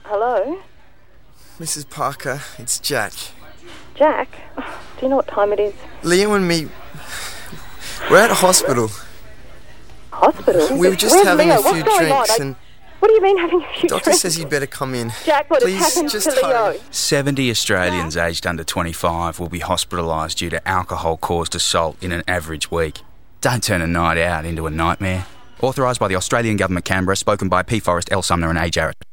Hello? Mrs. Parker, it's Jack. Jack? Oh, do you know what time it is? Leo and me, we're at a hospital. Hospital? We were just Where's having Leo? a few What's going drinks on? and What do you mean having a few doctor drinks? says you'd better come in. Jack, what Please, has happened just to Leo? hurry. 70 Australians aged under 25 will be hospitalised due to alcohol-caused assault in an average week. Don't turn a night out into a nightmare. Authorised by the Australian Government, Canberra, spoken by P. Forrest, L. Sumner and A. Jarrett.